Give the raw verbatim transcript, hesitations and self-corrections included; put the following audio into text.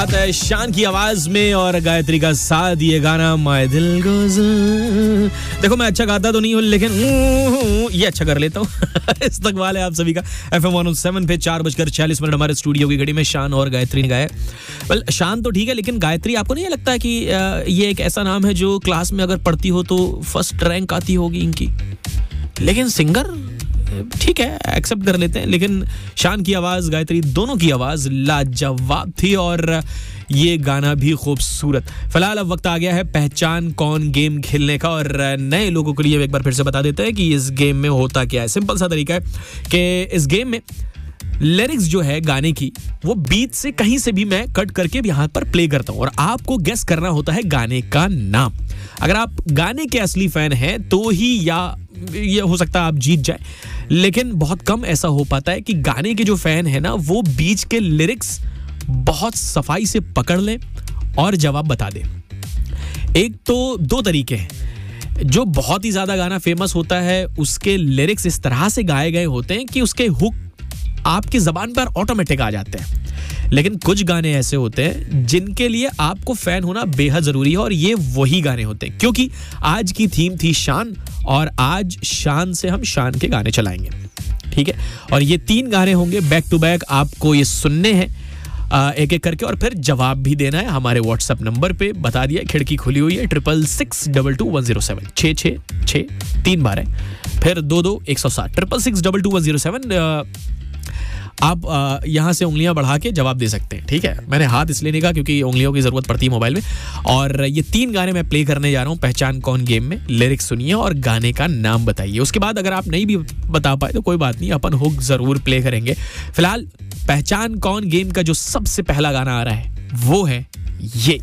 शान की आवाज में और गायत्री का साथ ये गाना माय दिल गोज़। देखो मैं अच्छा गाता तो नहीं हूँ लेकिन ये अच्छा कर लेता हूँ। इस्तकबाल है आप सभी का F M one O seven पे चार बजकर छियालीस मिनट हमारे स्टूडियो की घड़ी में शान और गायत्री ने गाया। वेल शान तो ठीक है लेकिन गायत्री, आपको नहीं लगता कि ये एक ऐसा नाम है जो क्लास में अगर पढ़ती हो तो फर्स्ट रैंक आती होगी इनकी, लेकिन सिंगर ठीक है एक्सेप्ट कर लेते हैं, लेकिन शान की आवाज गायत्री दोनों की आवाज लाजवाब थी और ये गाना भी खूबसूरत। फिलहाल अब वक्त आ गया है पहचान कौन गेम खेलने का और नए लोगों के लिए एक बार फिर से बता देते हैं कि इस गेम में होता क्या है। सिंपल सा तरीका है कि इस गेम में लिरिक्स जो है गाने की वो बीच से कहीं से भी मैं कट करके यहाँ पर प्ले करता हूँ और आपको गेस करना होता है गाने का नाम। अगर आप गाने के असली फैन हैं तो ही या ये हो सकता है आप जीत जाए, लेकिन बहुत कम ऐसा हो पाता है कि गाने के जो फैन है ना वो बीच के लिरिक्स बहुत सफाई से पकड़ ले और जवाब बता दे। एक तो दो तरीके हैं, जो बहुत ही ज्यादा गाना फेमस होता है उसके लिरिक्स इस तरह से गाए गए होते हैं कि उसके हुक आपकी जबान पर ऑटोमेटिक आ जाते हैं, लेकिन कुछ गाने ऐसे होते हैं जिनके लिए आपको फैन होना बेहद जरूरी है और ये वही गाने होते हैं। क्योंकि आज की थीम थी शान और आज शान से हम शान के गाने चलाएंगे, ठीक है। और ये तीन गाने होंगे बैक टू बैक, आपको ये सुनने हैं एक एक करके और फिर जवाब भी देना है। हमारे व्हाट्सएप नंबर पे बता दिया, खिड़की खुली हुई है triple six double two one zero seven, छः छः छः तीन बार है, फिर दो दो एक सौ सात, triple six double two one zero seven. आप यहाँ से उंगलियां बढ़ा के जवाब दे सकते हैं, ठीक है। मैंने हाथ इसलिए नहीं कहा क्योंकि उंगलियों की जरूरत पड़ती है मोबाइल में। और ये तीन गाने मैं प्ले करने जा रहा हूँ पहचान कौन गेम में। लिरिक्स सुनिए और गाने का नाम बताइए। उसके बाद अगर आप नहीं भी बता पाए तो कोई बात नहीं, अपन हुक जरूर प्ले करेंगे। फिलहाल पहचान कौन गेम का जो सबसे पहला गाना आ रहा है वो है ये।